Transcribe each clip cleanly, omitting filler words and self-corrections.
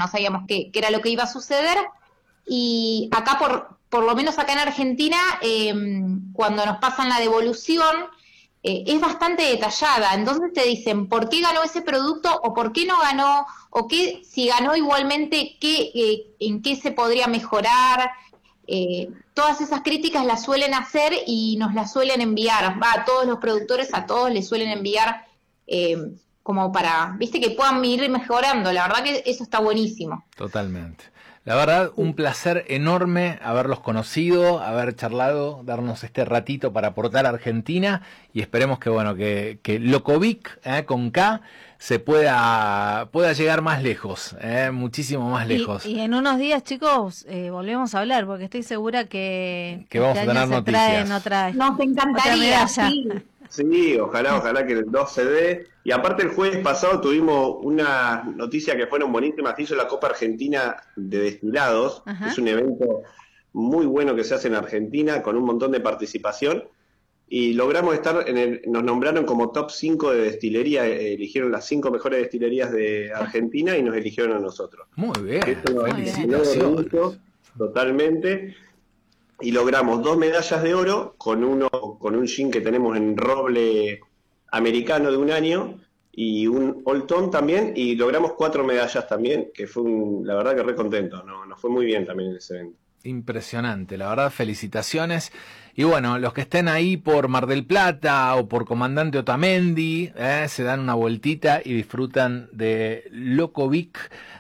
no sabíamos qué era lo que iba a suceder. Y acá, por lo menos acá en Argentina, cuando nos pasan la devolución, es bastante detallada. Entonces te dicen por qué ganó ese producto o por qué no ganó, o qué, si ganó igualmente, en qué se podría mejorar. Todas esas críticas las suelen hacer y nos las suelen enviar. A todos los productores, a todos les suelen enviar como para, viste, que puedan ir mejorando. La verdad que eso está buenísimo. Totalmente. La verdad, un placer enorme haberlos conocido, haber charlado, darnos este ratito para aportar a Argentina, y esperemos que, bueno, que Locovic, con K, se pueda llegar más lejos, muchísimo más lejos. Y en unos días, chicos, volvemos a hablar, porque estoy segura que vamos a tener noticias. Nos encantaría, sí. Sí, ojalá que el 2 se dé. Y aparte el jueves pasado tuvimos una noticia que fueron buenísimas, que hizo la Copa Argentina de Destilados. Ajá. Es un evento muy bueno que se hace en Argentina, con un montón de participación. Y logramos estar nos nombraron como top 5 de destilería, eligieron las 5 mejores destilerías de Argentina y nos eligieron a nosotros. Muy bien, felicitaciones. Totalmente. Y logramos 2 medallas de oro con un gin que tenemos en roble americano de 1 año y un Old Tom también, y logramos 4 medallas también, que fue la verdad que re contento, nos fue muy bien también en ese evento. Impresionante, la verdad, felicitaciones. Y bueno, los que estén ahí por Mar del Plata o por Comandante Otamendi, se dan una vueltita y disfrutan de Locovic,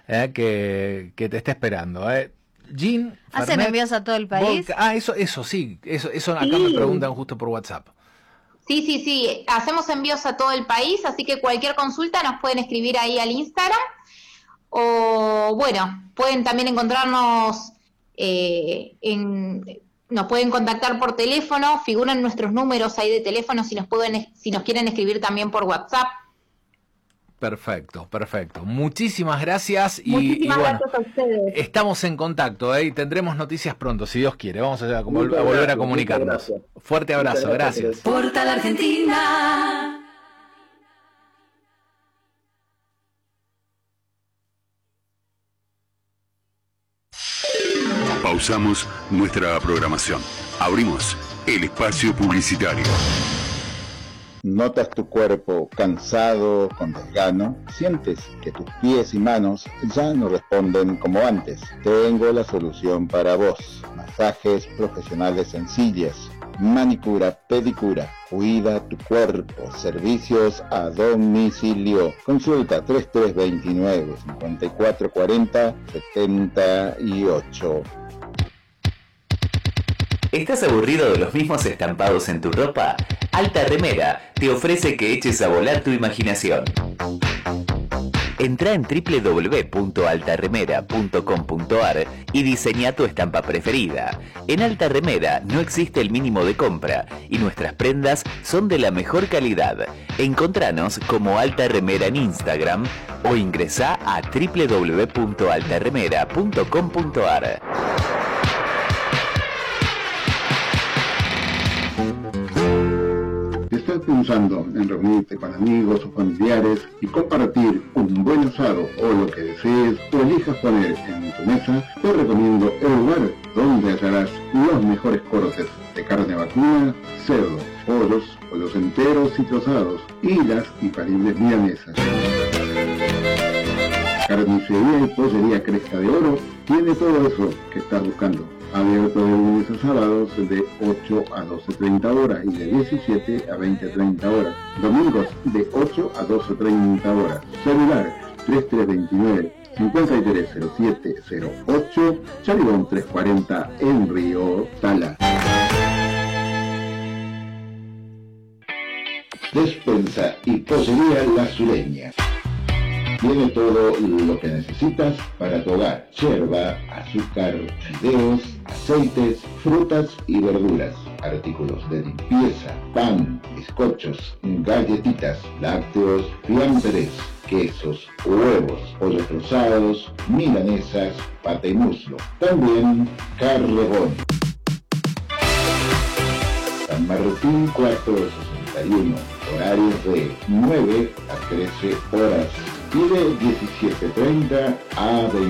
que te está esperando, Gin, ¿hacen Fernet, envíos a todo el país? Vodka. Eso sí, eso acá me preguntan justo por WhatsApp. Sí, hacemos envíos a todo el país, así que cualquier consulta nos pueden escribir ahí al Instagram, o bueno, pueden también encontrarnos nos pueden contactar por teléfono, figuran nuestros números ahí de teléfono si nos quieren escribir también por WhatsApp. Perfecto. Muchísimas gracias. Muchísimas y bueno, gracias a ustedes. Estamos en contacto, y tendremos noticias pronto, si Dios quiere. Vamos a volver a comunicarnos. Fuerte abrazo, gracias. Portal Argentina. Pausamos nuestra programación. Abrimos el espacio publicitario. ¿Notas tu cuerpo cansado, con desgano? ¿Sientes que tus pies y manos ya no responden como antes? Tengo la solución para vos. Masajes profesionales sencillos, manicura, pedicura. Cuida tu cuerpo. Servicios a domicilio. Consulta 3329 5440 78. ¿Estás aburrido de los mismos estampados en tu ropa? Alta Remera te ofrece que eches a volar tu imaginación. Entrá en www.altarremera.com.ar y diseña tu estampa preferida. En Alta Remera no existe el mínimo de compra y nuestras prendas son de la mejor calidad. Encontranos como Alta Remera en Instagram o ingresá a www.altarremera.com.ar. ¿Estás pensando en reunirte con amigos o familiares y compartir un buen asado o lo que desees o elijas poner en tu mesa? Te recomiendo el lugar donde hallarás los mejores cortes de carne vacuna, cerdo, pollos enteros y trozados y las infalibles milanesas. Carnicería y Pollería Cresta de Oro tiene todo eso que estás buscando. Abierto de lunes a sábados de 8 a 12:30 horas y de 17 a 20:30 horas. Domingos de 8 a 12:30 horas. Celular 3329 530708, Chalibón 340 en Río Tala. Despensa y Pollería La Sureña. Tiene todo lo que necesitas para tu hogar: yerba, azúcar, fideos, aceites, frutas y verduras, artículos de limpieza, pan, bizcochos, galletitas, lácteos, fiambres, quesos, huevos, pollos trozados, milanesas, pata y muslo. También carregón. San Martín 461, horarios de 9 a 13 horas y de 17:30 a 20.